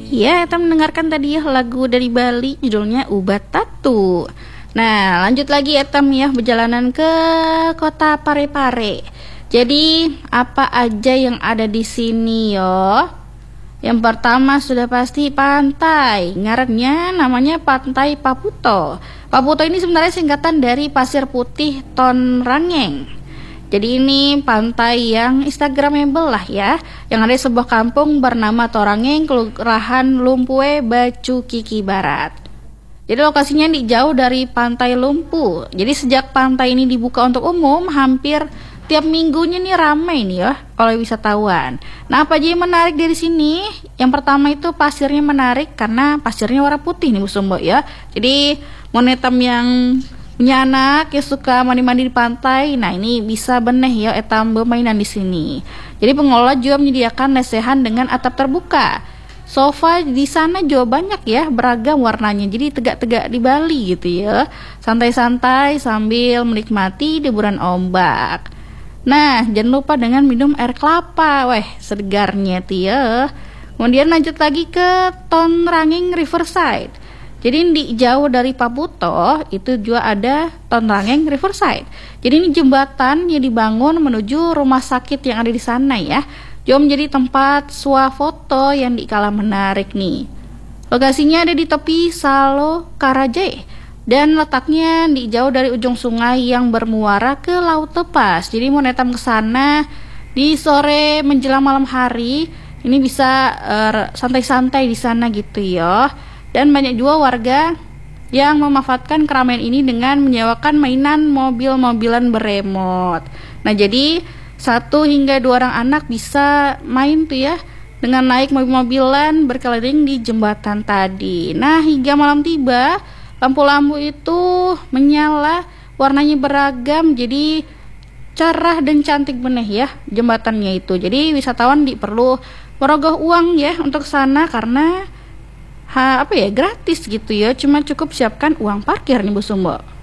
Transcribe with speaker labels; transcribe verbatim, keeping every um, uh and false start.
Speaker 1: Ya, kita mendengarkan tadi ya lagu dari Bali judulnya Ubat Tatu. Nah, lanjut lagi ya Tam ya, perjalanan ke kota Parepare. Jadi, apa aja yang ada di sini yo? Yang pertama sudah pasti pantai. Ngarannya namanya Pantai Paputo. Paputo ini sebenarnya singkatan dari Pasir Putih Tonrangeng. Jadi ini pantai yang instagramable lah ya, yang ada di sebuah kampung bernama Torangeng, Kelurahan Lumpue, Bacu Kiki Barat. Jadi lokasinya di jauh dari Pantai Lumpu. Jadi sejak pantai ini dibuka untuk umum, hampir tiap minggunya nih ramai nih ya oleh wisatawan. Nah, apa aja yang menarik dari sini? Yang pertama itu pasirnya menarik karena pasirnya warna putih nih Bu Sumbo ya. Jadi monetam yang punya anak yang suka mandi-mandi di pantai, nah ini bisa beneh ya etam bermainan di sini. Jadi pengelola juga menyediakan lesehan dengan atap terbuka. Sofa di sana juga banyak ya, beragam warnanya. Jadi tegak-tegak di Bali gitu ya. Santai-santai sambil menikmati deburan ombak. Nah, jangan lupa dengan minum air kelapa. Weh, segarnya tuh ya. Kemudian lanjut lagi ke Tonrangeng Riverside. Jadi di jauh dari Paputo itu juga ada Tonrangeng Riverside. Jadi ini jembatan yang dibangun menuju rumah sakit yang ada di sana ya. Juga menjadi tempat swafoto yang dikala menarik nih. Lokasinya ada di tepi Salo Karaje dan letaknya di jauh dari ujung sungai yang bermuara ke Laut Lepas. Jadi mau netam ke sana di sore menjelang malam hari, ini bisa uh, santai-santai di sana gitu ya. Dan banyak juga warga yang memanfaatkan keramaian ini dengan menyewakan mainan mobil-mobilan beremot. Nah, jadi satu hingga dua orang anak bisa main tuh ya dengan naik mobil-mobilan berkeliling di jembatan tadi. Nah, hingga malam tiba, lampu-lampu itu menyala, warnanya beragam, jadi cerah dan cantik beneh ya jembatannya itu. Jadi wisatawan di perlu merogoh uang ya untuk sana karena Ha, apa ya gratis gitu ya, cuma cukup siapkan uang parkir nih Bu Sumbo.